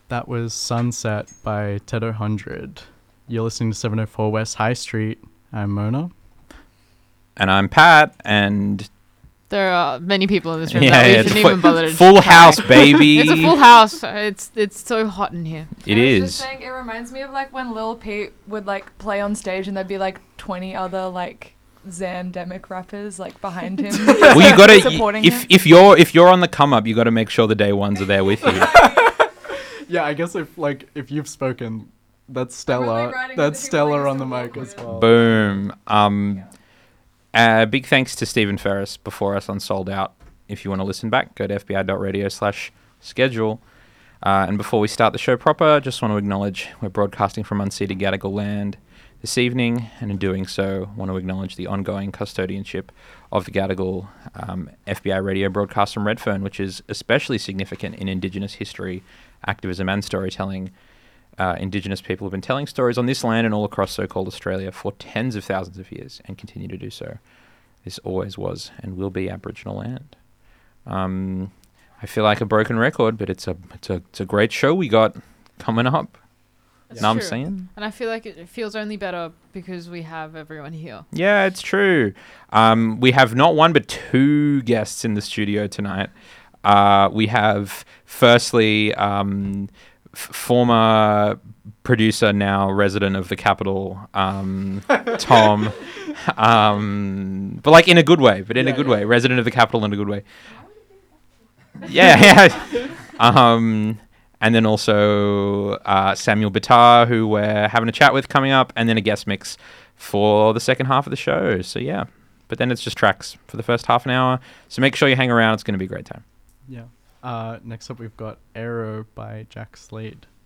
That was Sunset by Ted 100. You're listening to 704 West High Street. I'm Mona. And I'm Pat, and... There are many people in this room that we shouldn't even bother to full house, baby. It's a full house. It's so hot in here. It I was is. just saying, it reminds me of like when Lil Peep would like play on stage and there'd be like 20 other like Zandemic rappers like behind him. Well, you gotta supporting him. if you're on the come up, you gotta make sure the day ones are there with you. Yeah, I guess if you've spoken, that's I'm really Stella. writing That's with Stella the on the voice mic as well. Boom. Big thanks to Stephen Ferris before us on Sold Out. If you want to listen back, go to fbi.radio/schedule. And before we start the show proper, just want to acknowledge we're broadcasting from unceded Gadigal land this evening, and in doing so, want to acknowledge the ongoing custodianship of the Gadigal FBI radio broadcast from Redfern, which is especially significant in Indigenous history, activism and storytelling. Indigenous people have been telling stories on this land and all across so-called Australia for tens of thousands of years and continue to do so. This always was and will be Aboriginal land. I feel like a broken record, but it's a great show we got coming up. That's Know what I'm true. saying? And I feel like it feels only better because we have everyone here. Yeah, it's true. We have not one but two guests in the studio tonight. We have, firstly, former producer, now resident of the capital, Tom. But like in a good way, way. Resident of the capital in a good way. Yeah. And then also Samuel Bitar, who we're having a chat with coming up, and then a guest mix for the second half of the show. So yeah, but then it's just tracks for the first half an hour. So make sure you hang around. It's going to be a great time. Yeah. Next up, we've got Arrow by Jack Slade.